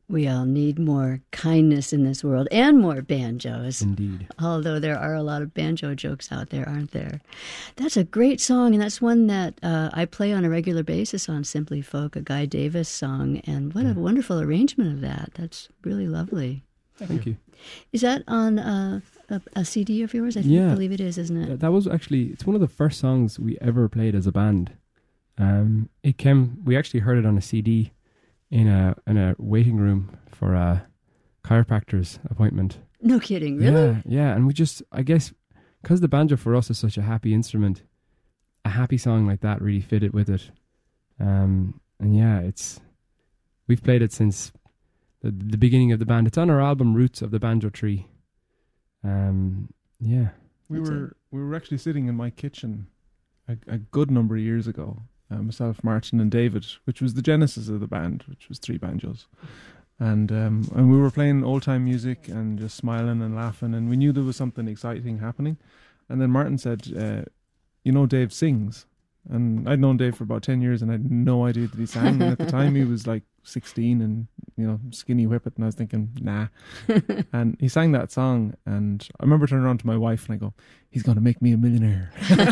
We all need more kindness in this world and more banjos. Indeed. Although there are a lot of banjo jokes out there, aren't there? That's a great song, and that's one that I play on a regular basis on Simply Folk, a Guy Davis song. And what a wonderful arrangement of that. That's really lovely. Thank you. Is that on a CD of yours? I believe it is, isn't it? That was actually, it's one of the first songs we ever played as a band. We actually heard it on a CD in a waiting room for a chiropractor's appointment. No kidding, really? Yeah, and we just, I guess, because the banjo for us is such a happy instrument, a happy song like that really fitted with it. And yeah, we've played it since the beginning of the band. It's on our album Roots of the Banjo Tree. Yeah. We were actually sitting in my kitchen a good number of years ago. Myself, Martin and David, which was the genesis of the band, which was 3 banjos. And we were playing old-time music and just smiling and laughing, and we knew there was something exciting happening. And then Martin said, Dave sings. And I'd known Dave for about 10 years, and I had no idea that he sang. And at the time, he was like 16 and, skinny whippet, and I was thinking, nah. And he sang that song, and I remember turning around to my wife, and I go, he's going to make me a millionaire.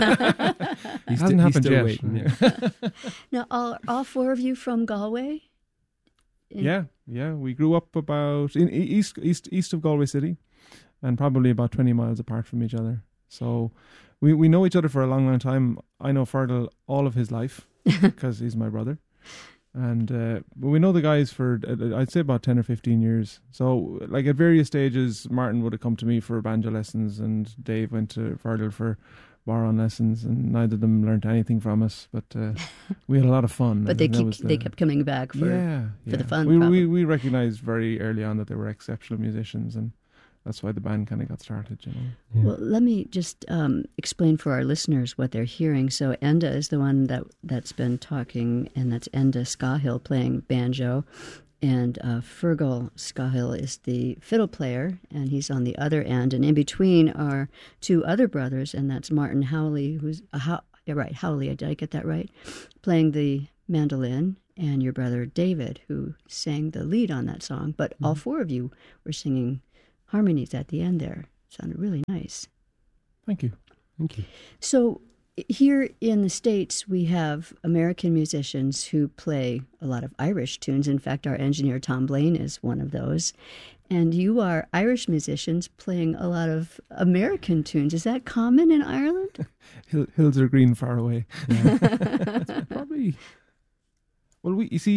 It hasn't happened yet. Waiting, yeah. Now, all 4 of you from Galway? Yeah. We grew up about in east of Galway City, and probably about 20 miles apart from each other. So we know each other for a long, long time. I know Fergal all of his life because he's my brother. And but we know the guys for, I'd say, about 10 or 15 years. So, like, at various stages, Martin would have come to me for banjo lessons, and Dave went to Fergal for bar-on lessons, and neither of them learned anything from us. But we had a lot of fun. But they kept coming back for the fun. We recognised very early on that they were exceptional musicians, and that's why the band kind of got started, Yeah. Well, let me just explain for our listeners what they're hearing. So Enda is the one that's been talking, and that's Enda Scahill playing banjo. And Fergal Scahill is the fiddle player, and he's on the other end. And in between are 2 other brothers, and that's Martin Howley, who's Howley, did I get that right? Playing the mandolin, and your brother David, who sang the lead on that song. But all 4 of you were singing harmonies at the end there. Sounded really nice. Thank you. So here in the States, we have American musicians who play a lot of Irish tunes. In fact, our engineer Tom Blaine is one of those. And you are Irish musicians playing a lot of American tunes. Is that common in Ireland? Hills are green far away. Yeah. Probably. Well,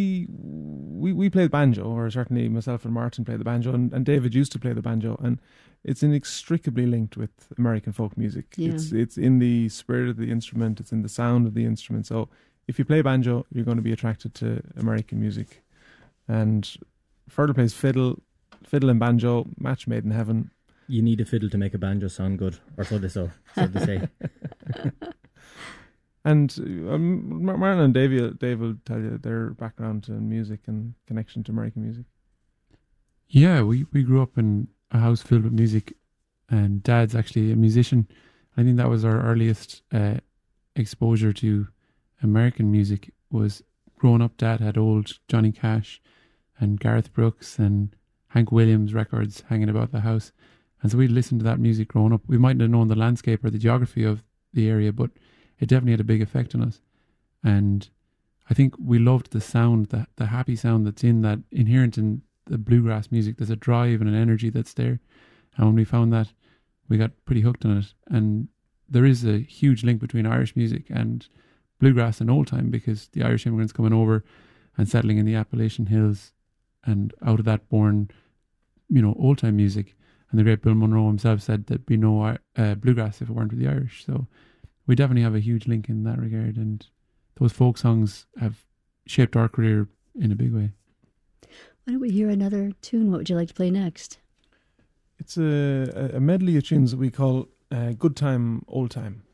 we played banjo, or certainly myself and Martin played the banjo, and David used to play the banjo, and it's inextricably linked with American folk music. Yeah. It's in the spirit of the instrument, it's in the sound of the instrument. So if you play banjo, you're going to be attracted to American music. And Fergal plays fiddle and banjo, match made in heaven. You need a fiddle to make a banjo sound good, or so they say. And Martin and Dave will tell you their background in music and connection to American music. Yeah, we grew up in a house filled with music, and Dad's actually a musician. I think that was our earliest exposure to American music. Was growing up, Dad had old Johnny Cash and Gareth Brooks and Hank Williams records hanging about the house, and so we listened to that music growing up. We mightn't have known the landscape or the geography of the area, but it definitely had a big effect on us. And I think we loved the sound, the happy sound that's inherent in the bluegrass music. There's a drive and an energy that's there. And when we found that, we got pretty hooked on it. And there is a huge link between Irish music and bluegrass and old time, because the Irish immigrants coming over and settling in the Appalachian Hills, and out of that born, old time music. And the great Bill Monroe himself said there'd be no bluegrass if it weren't for the Irish. So we definitely have a huge link in that regard, and those folk songs have shaped our career in a big way. Why don't we hear another tune? What would you like to play next? It's a medley of tunes that we call Good Time, Old Time.